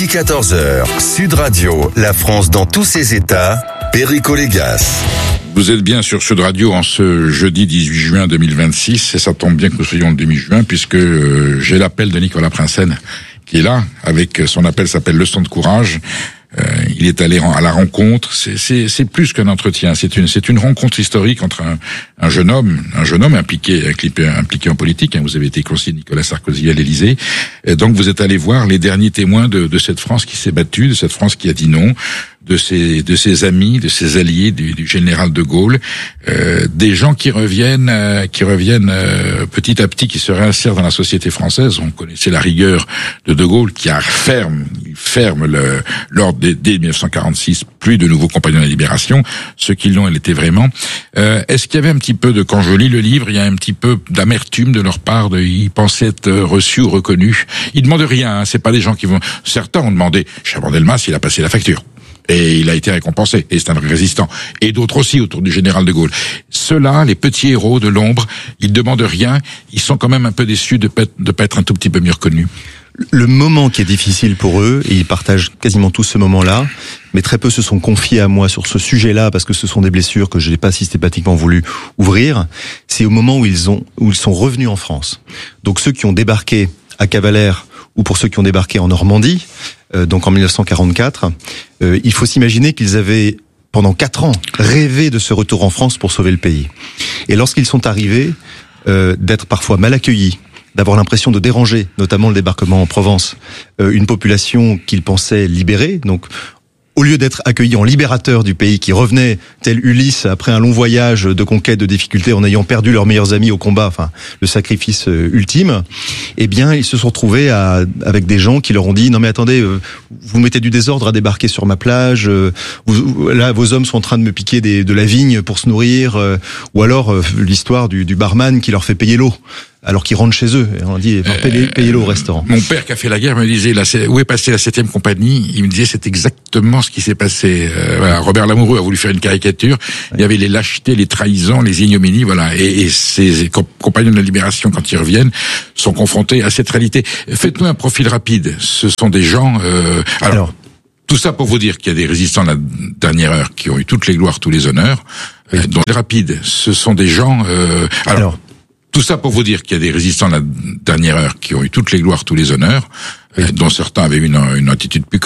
Midi 14h, Sud Radio, la France dans tous ses états, Perico Légas. Vous êtes bien sur Sud Radio en ce jeudi 18 juin 2026 et ça tombe bien que nous soyons le demi-juin puisque j'ai l'appel de Nicolas Prinsen qui est là avec son appel s'appelle Leçon de courage. Il est allé à la rencontre. C'est plus qu'un entretien. C'est une rencontre historique entre un jeune homme impliqué en politique. Vous avez été conseiller de Nicolas Sarkozy à l'Élysée. Donc vous êtes allé voir les derniers témoins de cette France qui s'est battue, de cette France qui a dit non, de ses amis, de ses alliés, du général de Gaulle, des gens qui reviennent petit à petit, qui se réinsèrent dans la société française. On connaissait la rigueur de Gaulle qui ferme l'ordre dès 1946, plus de nouveaux compagnons de la libération. Ceux qui l'ont, elle était vraiment. Est-ce qu'il y avait un petit peu quand je lis le livre, il y a un petit peu d'amertume de leur part, ils pensaient être reçus ou reconnus. Ils demandent rien, hein, c'est pas des gens qui vont. Certains ont demandé, Chaban-Delmas, il a passé la facture. Et il a été récompensé, et c'est un vrai résistant. Et d'autres aussi autour du général de Gaulle. Ceux-là, les petits héros de l'ombre, ils demandent rien, ils sont quand même un peu déçus de pas être un tout petit peu mieux reconnus. Le moment qui est difficile pour eux, et ils partagent quasiment tous ce moment-là, mais très peu se sont confiés à moi sur ce sujet-là, parce que ce sont des blessures que je n'ai pas systématiquement voulu ouvrir, c'est au moment où ils sont revenus en France. Donc ceux qui ont débarqué à Cavalère, ou pour ceux qui ont débarqué en Normandie, donc en 1944, il faut s'imaginer qu'ils avaient, pendant 4 ans, rêvé de ce retour en France pour sauver le pays. Et lorsqu'ils sont arrivés, d'être parfois mal accueillis, d'avoir l'impression de déranger, notamment le débarquement en Provence, une population qu'ils pensaient libérée, donc au lieu d'être accueillis en libérateurs du pays qui revenaient, tel Ulysse, après un long voyage de conquête, de difficultés, en ayant perdu leurs meilleurs amis au combat, enfin, le sacrifice ultime, eh bien, ils se sont retrouvés avec des gens qui leur ont dit, non mais attendez, vous mettez du désordre à débarquer sur ma plage, là, vos hommes sont en train de me piquer de la vigne pour se nourrir, ou alors, l'histoire du barman qui leur fait payer l'eau. Alors qu'ils rentrent chez eux, et on dit payez-le au restaurant. Mon père qui a fait la guerre me disait où est passée la 7e compagnie. Il me disait c'est exactement ce qui s'est passé. Voilà, Robert Lamoureux a voulu faire une caricature. Il y avait les lâchetés, les trahisons, les ignominies, voilà. Et ces compagnons de la libération, quand ils reviennent, sont confrontés à cette réalité. Faites-nous un profil rapide. Ce sont des gens. Alors tout ça pour vous dire qu'il y a des résistants de la dernière heure qui ont eu toutes les gloires, tous les honneurs. Donc rapide. Ce sont des gens. Alors tout ça pour vous dire qu'il y a des résistants de la dernière heure qui ont eu toutes les gloires, tous les honneurs, dont certains avaient une attitude plus